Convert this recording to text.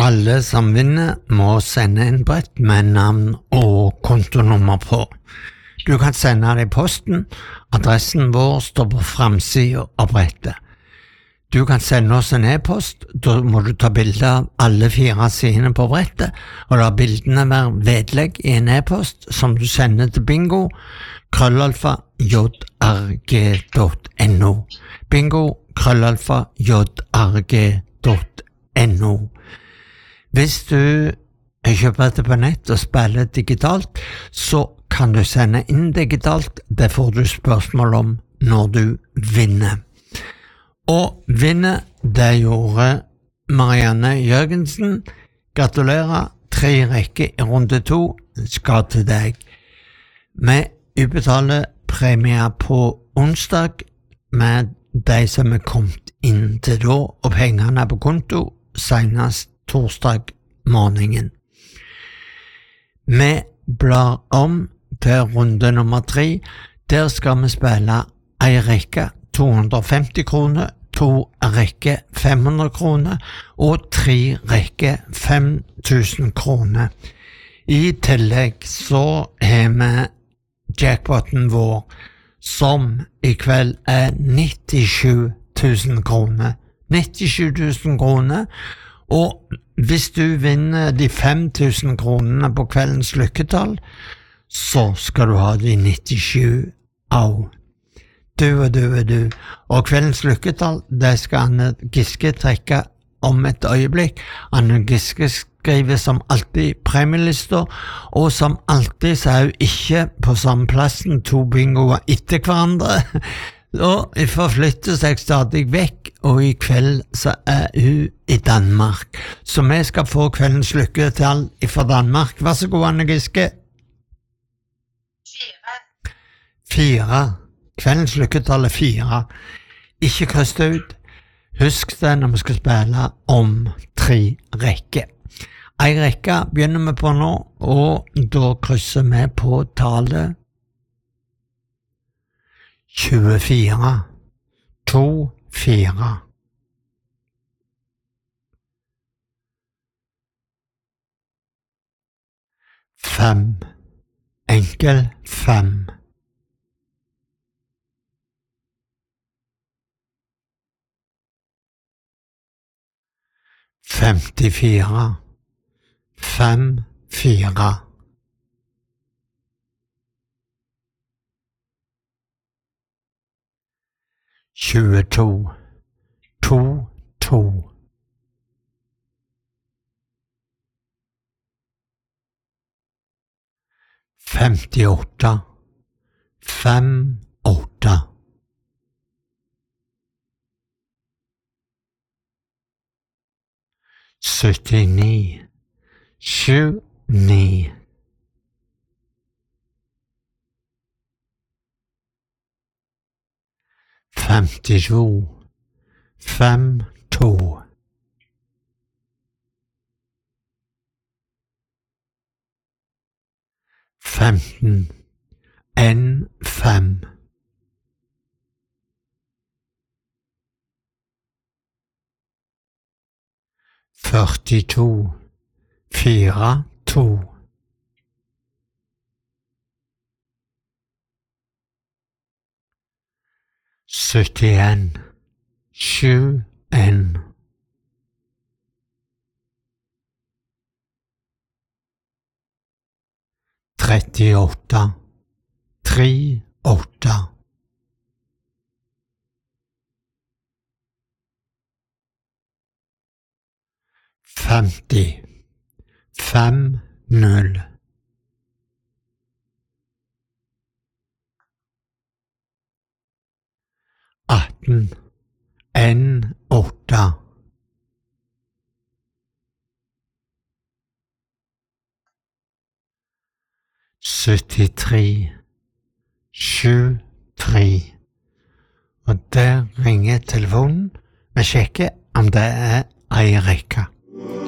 Alle som vinner må sende en brett med navn og kontonummer på. Du kan sende det i posten. Adressen vår står på framsiden av brettet. Du kan sende oss en e-post. Da må du ta bilde av alle 4 sidene på brettet, og la bildene være vedlegg i en e-post som du sender til bingo @jrg.no. bingo @jrg.no. Hvis du kjøper det på nett og spiller digitalt, så kan du sende inn digitalt. Det får du spørsmål om når du vinner. Og vinner, det gjorde Marianne Jørgensen. Gratulerer, 3 rekker i runde 2 skal til deg. Vi utbetaler premier på onsdag med de som er kommet inn til da, og pengene er på konto senest torsdag morgenen. Vi blar om til runde nummer 3. Der skal vi spille en rekke 250 kroner, 2 rekker 500 kroner og 3 rekker 5000 kroner. I tillegg så har vi jackpoten vår, som i kveld er 97 000 kroner. 97 000 kroner, og hvis du vinner de 5000 kronene på kveldens lykketall, så skal du ha de 97 av. Du. Og kveldens lykketall, det skal Anne Giske trekke om et øyeblikk. Anne Giske skriver som alltid premielister, og som alltid så er hun ikke på samme plassen 2 bingoer etter hverandre. Og hun forflytter seg stadig vekk, og i kveld så er hun i Danmark. Så vi skal få kveldens lykketall fra Danmark. Vær så god, Anne Giske. 4. Kveldens lykketall er 4. Ikke kryss det ut. Husk det når vi skal spille om 3 rekker. En rekke begynner vi på nå, og da krysser vi på tallet 24. 2, 4. 5. Enkel 5. 54. 5, 4. 22. 2, 2. 58. 5, 8. 79. 7, 9. 52. 5, 2. 15. 1, 5. 42. 4, 2. 71. 7, 1. 38. 3, 8. 50. 5, 0. 18. 1, 8. 73. 7, 3. Og der ringer telefonen. Vi sjekker om det er ei rekke.